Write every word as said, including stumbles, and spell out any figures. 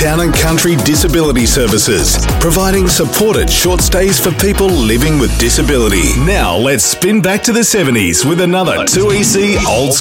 Town and Country Disability Services, providing supported short stays for people living with disability. Now let's spin back to the seventies with another two E C Old School